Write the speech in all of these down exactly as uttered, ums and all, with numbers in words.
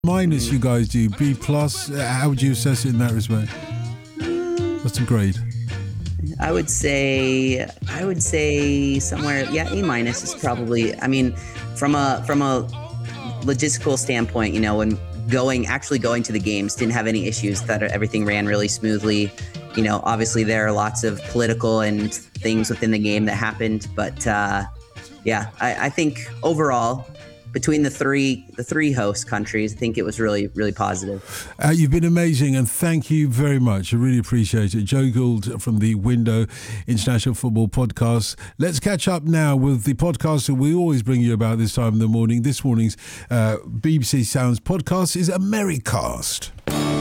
Minus, you guys do B plus. How would you assess it in that respect? What's the grade? I would say I would say somewhere yeah A minus is probably. I mean, from a from a logistical standpoint, you know, when going actually going to the games, didn't have any issues. That everything ran really smoothly. You know, obviously there are lots of political and things within the game that happened, but uh, yeah, I, I think overall, between the three the three host countries, I think it was really, really positive. Uh, you've been amazing, and thank you very much. I really appreciate it. Joe Gould from the Window International Football Podcast. Let's catch up now with the podcast that we always bring you about this time in the morning. This morning's uh, B B C Sounds podcast is Americast.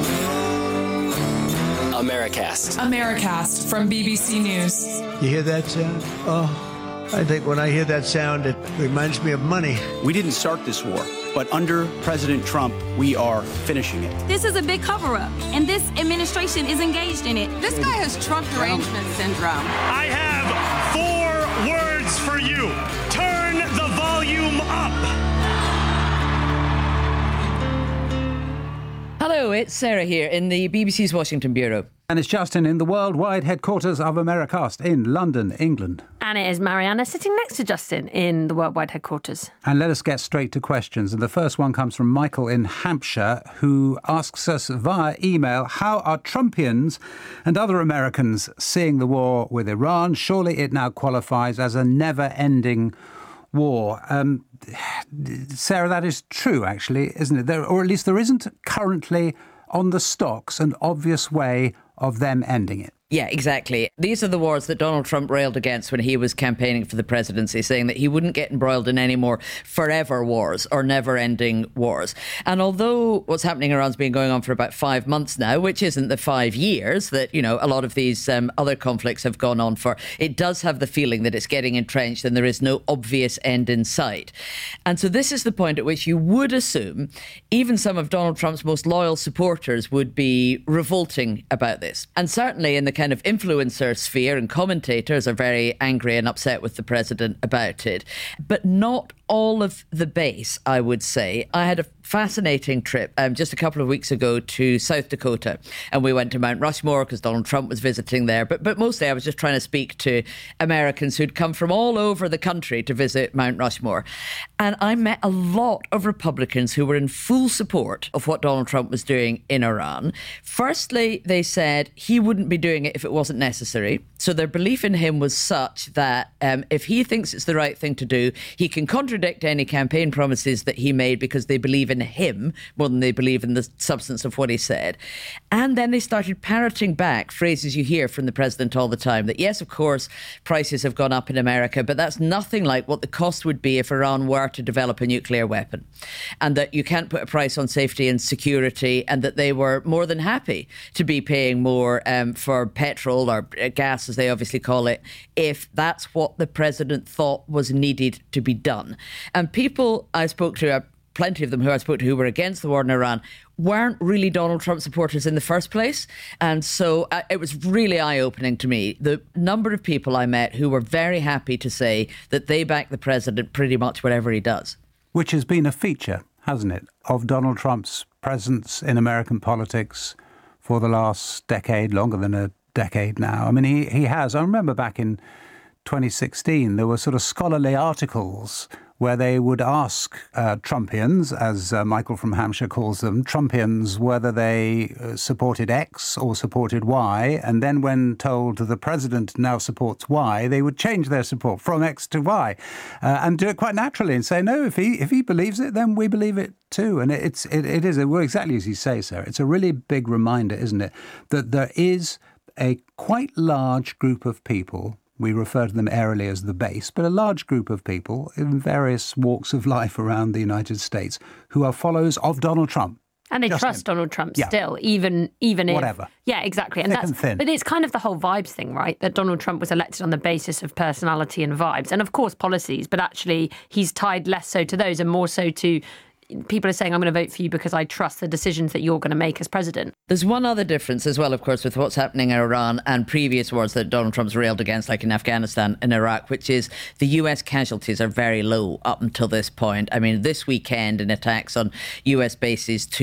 Americast. Americast from B B C News. You hear that sound? Oh. I think when I hear that sound, it reminds me of money. We didn't start this war, but under President Trump, we are finishing it. This is a big cover-up, and this administration is engaged in it. This guy has Trump derangement syndrome. I have four words for you. Turn the volume up. Hello, it's Sarah here in the B B C's Washington Bureau. And it's Justin in the worldwide headquarters of Americast in London, England. And it is Mariana sitting next to Justin in the worldwide headquarters. And let us get straight to questions. And the first one comes from Michael in Hampshire, who asks us via email, how are Trumpians and other Americans seeing the war with Iran? Surely it now qualifies as a never-ending war. Um, Sarah, that is true, actually, isn't it? There, or at least there isn't currently on the stocks an obvious way of them ending it. Yeah, exactly. These are the wars that Donald Trump railed against when he was campaigning for the presidency, saying that he wouldn't get embroiled in any more forever wars or never-ending wars. And although what's happening in Iran's been going on for about five months now, which isn't the five years that, you know, a lot of these um, other conflicts have gone on for, it does have the feeling that it's getting entrenched and there is no obvious end in sight. And so this is the point at which you would assume even some of Donald Trump's most loyal supporters would be revolting about this. And certainly in the kind of influencer sphere, and commentators are very angry and upset with the president about it, but not all of the base, I would say. I had a fascinating trip um, just a couple of weeks ago to South Dakota, and we went to Mount Rushmore because Donald Trump was visiting there. But but mostly I was just trying to speak to Americans who'd come from all over the country to visit Mount Rushmore. And I met a lot of Republicans who were in full support of what Donald Trump was doing in Iran. Firstly, they said he wouldn't be doing it if it wasn't necessary. So their belief in him was such that um, if he thinks it's the right thing to do, he can contradict any campaign promises that he made because they believe in him more than they believe in the substance of what he said. And then they started parroting back phrases you hear from the president all the time, that yes, of course, prices have gone up in America, but that's nothing like what the cost would be if Iran were to develop a nuclear weapon, and that you can't put a price on safety and security, and that they were more than happy to be paying more um, for petrol or gas, as they obviously call it, if that's what the president thought was needed to be done. And people I spoke to, uh, plenty of them who I spoke to who were against the war in Iran, weren't really Donald Trump supporters in the first place. And so uh, it was really eye-opening to me, the number of people I met who were very happy to say that they back the president pretty much whatever he does. Which has been a feature, hasn't it, of Donald Trump's presence in American politics for the last decade, longer than a decade now. I mean, he, he has. I remember back in twenty sixteen, there were sort of scholarly articles where they would ask uh, Trumpians, as uh, Michael from Hampshire calls them, Trumpians, whether they uh, supported X or supported Y. And then when told the president now supports Y, they would change their support from X to Y uh, and do it quite naturally and say, no, if he if he believes it, then we believe it too. And it's it, it is, well, exactly as you say, Sarah, it's a really big reminder, isn't it, that there is a quite large group of people, we refer to them airily as the base, but a large group of people in various walks of life around the United States who are followers of Donald Trump. And they Just trust him. Donald Trump Yeah. still, even even if... Whatever. Yeah, exactly. And Thick that's and thin. But it's kind of the whole vibes thing, right? That Donald Trump was elected on the basis of personality and vibes. And of course policies, but actually he's tied less so to those and more so to people are saying, I'm going to vote for you because I trust the decisions that you're going to make as president. There's one other difference as well, of course, with what's happening in Iran and previous wars that Donald Trump's railed against, like in Afghanistan and Iraq, which is the U S casualties are very low up until this point. I mean, this weekend in attacks on U S bases,